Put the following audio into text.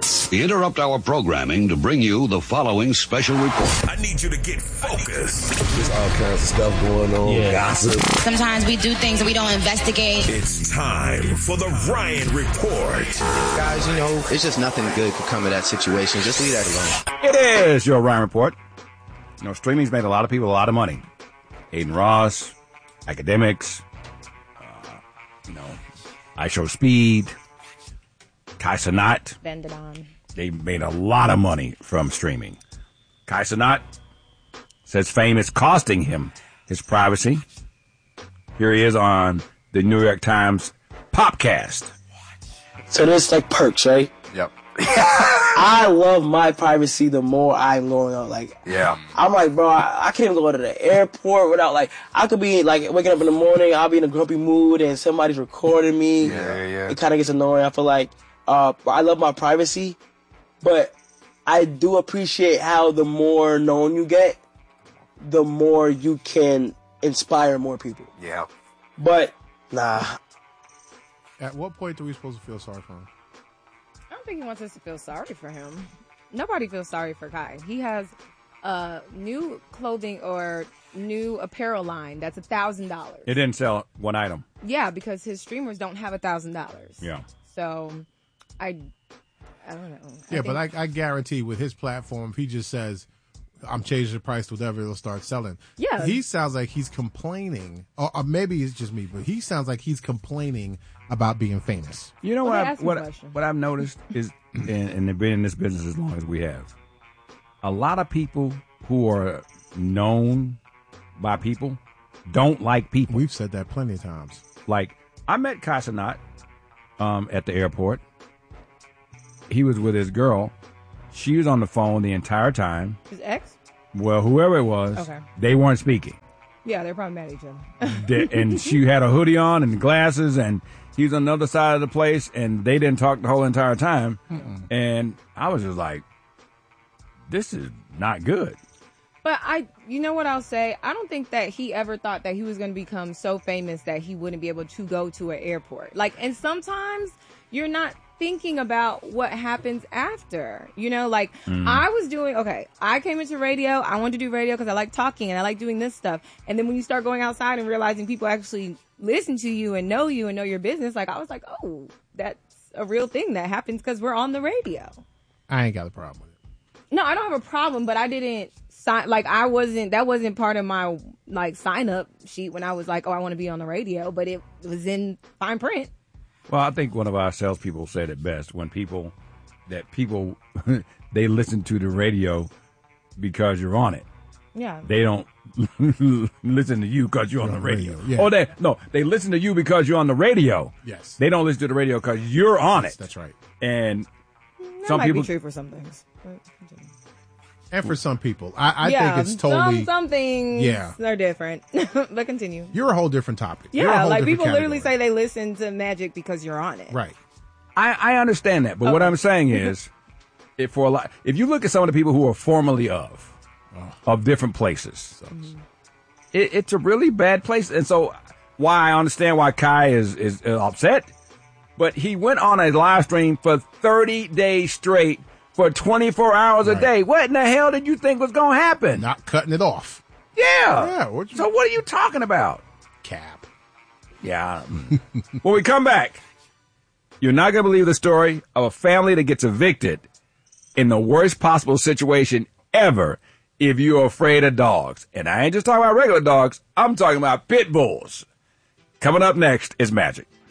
We interrupt our programming to bring you the following special report. I need you to get focused. There's all kinds of stuff going on. Yeah. Gossip. Sometimes we do things and we don't investigate. It's time for the Ryan Report. Guys, it's just nothing good could come of that situation. Just leave that alone. It is your Ryan Report. Streaming's made a lot of people a lot of money. Aiden Ross, Academics, I Show Speed, Kai Cenat. Bend it on. They made a lot of money from streaming. Kai Cenat says fame is costing him his privacy. Here he is on the New York Times Popcast. So there's like perks, right? Yep. I love my privacy the more I'm going on. Yeah. I'm like, bro, I can't even go to the airport without, I could be, waking up in the morning, I'll be in a grumpy mood, and somebody's recording me. Yeah. It kind of gets annoying. I feel like I love my privacy, but I do appreciate how the more known you get, the more you can inspire more people. Yeah. But, nah. At what point are we supposed to feel sorry for him? I don't think he wants us to feel sorry for him. Nobody feels sorry for Kai. He has a new clothing or new apparel line that's $1,000. It didn't sell one item. Yeah, because his streamers don't have $1,000. Yeah. So, I don't know. Yeah, but I guarantee with his platform, if he just says, I'm changing the price to whatever, it'll start selling. Yeah. He sounds like he's complaining, or maybe it's just me, but he sounds like he's complaining about being famous. You know what I've noticed is, and they've been in this business as long as we have, a lot of people who are known by people don't like people. We've said that plenty of times. Like, I met Kai Cenat at the airport. He was with his girl. She was on the phone the entire time. His ex? Well, whoever it was, okay. They weren't speaking. Yeah, they're probably mad at each other. And she had a hoodie on and glasses, and he was on the other side of the place, and they didn't talk the whole entire time. Mm-mm. And I was just like, this is not good. But you know what I'll say? I don't think that he ever thought that he was going to become so famous that he wouldn't be able to go to an airport. And sometimes you're not thinking about what happens after, I was doing, I came into radio. I wanted to do radio because I like talking and I like doing this stuff. And then when you start going outside and realizing people actually listen to you and know your business, I was like, oh, that's a real thing that happens because we're on the radio. I ain't got a problem with it. No, I don't have a problem, but I didn't sign, that wasn't part of my, sign up sheet when I was like, oh, I want to be on the radio, but it was in fine print. Well, I think one of our salespeople said it best when people they listen to the radio because you're on it. Yeah. They don't listen to you because you're on the radio. Yeah. They listen to you because you're on the radio. Yes. They don't listen to the radio because you're on it. That's right. And that some might people be true for some things. And for some people, I think it's totally some things are different. But continue. You're a whole different topic. Yeah, people literally say they listen to Magic because you're on it. Right. I understand that, but what I'm saying is, if you look at some of the people who are formerly of different places, it's a really bad place, and so why I understand why Kai is upset, but he went on a live stream for 30 days straight. For 24 hours a day. What in the hell did you think was going to happen? Not cutting it off. Yeah. So what are you talking about? Cap. Yeah. When we come back, you're not going to believe the story of a family that gets evicted in the worst possible situation ever if you're afraid of dogs. And I ain't just talking about regular dogs. I'm talking about pit bulls. Coming up next is Magic.